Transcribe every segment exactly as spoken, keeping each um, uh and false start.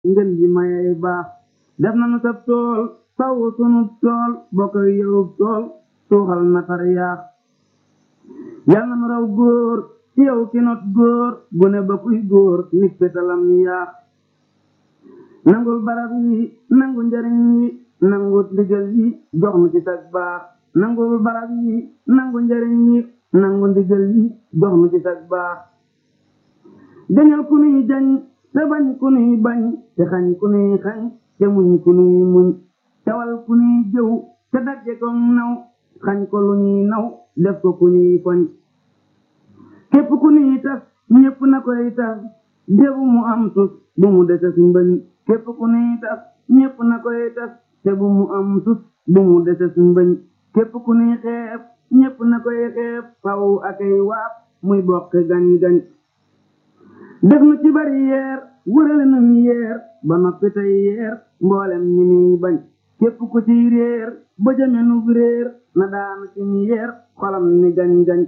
ngën ji mayay baax def nanu sab tool sawu sunu tool bokk yow tool suuxal na far yaax yal na nu raw góor ci yow ki not góor bu ne ba kuy góor nit petalam yaax nangul barab yi nangu njariñ yi nangu ndigal yi jox nu ci sag baax nangul barab yi nangu njariñ yi nangu ndigal yi jox nu ci sag baax jañal ku nuy jañ te bañ ku nuy bañ te xañ ku nuy xañ te muñ ku nuy muñ tawal ku nuy jëw te dagge ko naw xañ ko lu ñuy naw def ko ku ñuy foñ képp ku nuy tas ñépp na koy tas débu mu am tus bu mu desas mbëñ képp ku nuy tas ñépp na koy tas te bu mu am tus bu mu desas mbëñ képp ku nuy xeeb ñépp na koy xeeb faw akay waab muy bokk gañ-gañ def nu ci bari yeer wërale nu yeer ba noppi tey yeer mboolem ñi nuy bañ képp ku ci réer ba jëme nu réer na daanu ci ñu yeer xolam ni gañ-gañ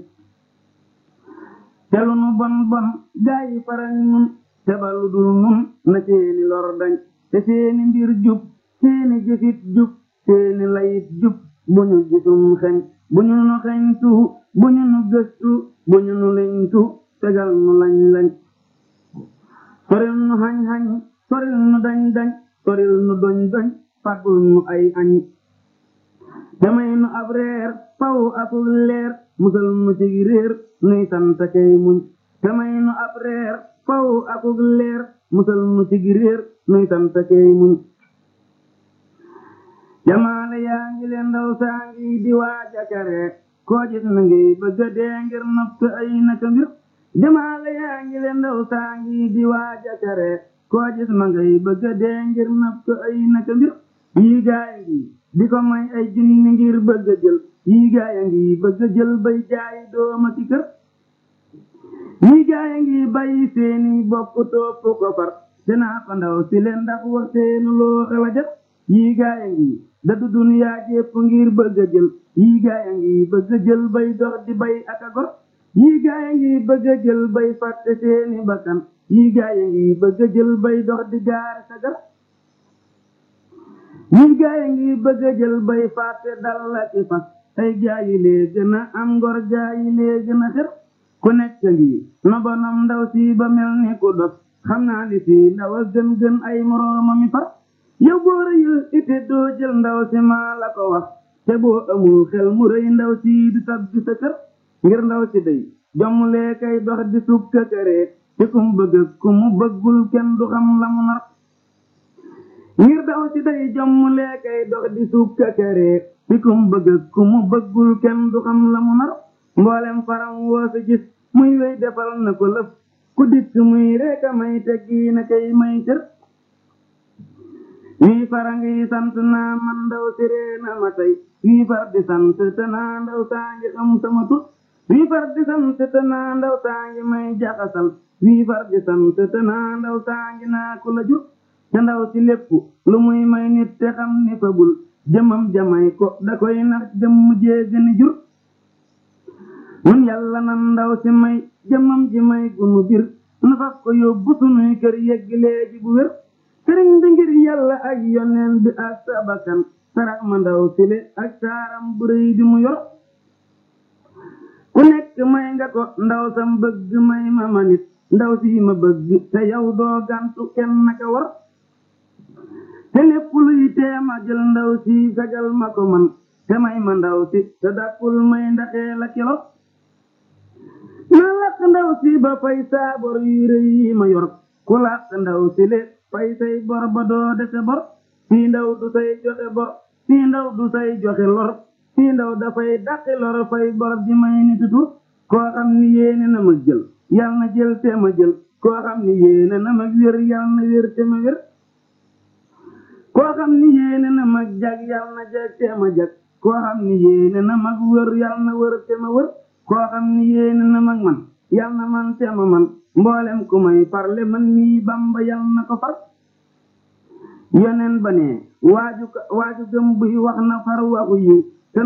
te lu nu bon bon gaa yi farañ nun te ba lu dul nun na seeni lor dañ te seeni mbir jub seeni jëfit jub seeni layit jub bu ñu gisum xeñ bu ñu nu xeñtu bu ñu nu gëstu bu ñu nu leñtu tegal nu lañ lañ soril nu xañ-xañ soril nu dañ-dañ soril nu doñ-doñ fàggul nu ay añ damay nu ab reer faw akul leer musal nu ci réer nuy sant kay muñ damay nu ab reer faw akul leer musal nu ci réer nuy sant kay muñ jamaale yaa ngi leen ndaw saa ngi di waaja kare koo gis na ngi bëgga dee ngir nopp ay naka mbir jamaale yaa ngi leen ndaw saa ngi di waaja kare koo gis ma ngay bëgga dee ngir nopp ay naka mbir yii gaaya ngi di ko may ay junni ngir bëgga jël yii gaaya ngi bëgga jël bay jaay dooma ci kër yii gaaya ngi bàyyi seeni bopp topp ko far dinaa fa ndaw si leen ndax wax seenu loo xew a jët yii gaaya ngi dadu duniyaa jépp ngir bëgga jël yii gaaya ngi bëgga jël bay dox di bay ak a gor yii gaaya ngi bëgga jël bay fàtte seeni bakkan yii gaaya ngi bëgga jël bay dox di jaar sagar yii gaaya ngi bëgga jël bay fàtte dal ak i fas ay gaayi lee gën a am ngor gaayi lee gën a xër ku nekk ngi nobonam ndaw si ba mel ni ku dof xam naa li si ndaw a gën gën ay moroomami far yow boo rëyul ite doo jël ndaw si maa la ko wax te boo amul xel mu rëy ndaw si du tabbi sa kër ngir ndaw si day jommulee kay dox di sukka këree ci kum bëgg ku mu bëggul kenn du xam la mu nar ngir ndaw si day jommulee kay dox di sukka këree ci kum bëgg ku mu bëggul kenn du xam la mu nar mboolem faram woo si gis muy wey defal na ko lëf ku dikk muy reeka may teggi na kay may cër wii fara ngi sant naa man ndaw si ree na ma tey wii far di sant te naa ndaw saa ngi xam sama tur wii far di sant te naa ndaw saa ngi may jaxasal wii far di sant te naa ndaw saa ngi naa ku la jur te ndaw si lépp lu muy may nit te xam ni fabul jëmam jamay ko da koy nax jëm mujjee gëni jur nun yàlla nan ndaw si may jëmam ji may gunu bir nu faf ko yóbbu sunuy kër yeggilee ji bu wér sëriñ bi ngir yàlla ak yoneen bi ak sabakan sarax ma ndaw sile ak saaram bu rëy di mu yor ku nekk may nga ko ndaw sam bëgg may ma ma nit ndaw si ma bëgg te yow doo gantu kenn naka war te lépp luy teema jël ndaw si sagal ma ko man te may ma ndaw si te dàppul may ndaxee la kilo na làq ndaw si ba fay saa bor yu rëy yi ma yor ku làq ndaw si le fay say bor ba doo dese bor fii ndaw du say joxe bor fii ndaw du say joxe lor fii ndaw dafay dàqi lor fay bor di may ni tutu koo xam ni yéene na ma jël yal na jël te ma jël koo xam ni yéene na ma wér yal na wér te ma wér koo xam ni yéene na ma jag yal na jag te ma jag koo xam ni yéene na ma wër yal na wër te ma wër koo xam ni yéene na ma man yal na man te ma man mboolem ku may farle man nii Bamba yal na ko far yoneen ba ne waaju waaju gëm buy wax na far waxu yiw